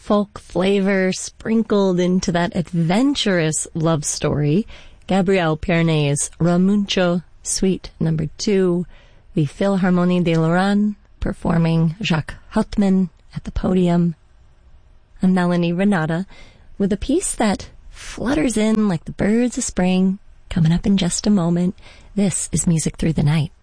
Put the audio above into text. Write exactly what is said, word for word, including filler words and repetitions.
folk flavor sprinkled into that adventurous love story. Gabriel Piernet's Ramuncho, Suite Number Two, the Philharmonie de Lorraine performing Jacques Hauptmann at the podium. I'm Melanie Renata with a piece that flutters in like the birds of spring, coming up in just a moment. This is Music Through the Night.